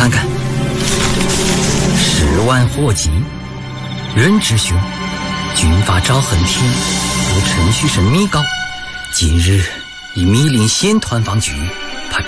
看看，10万火急，任之兄，军阀赵恨天和陈旭生密告，今日已密令县团防局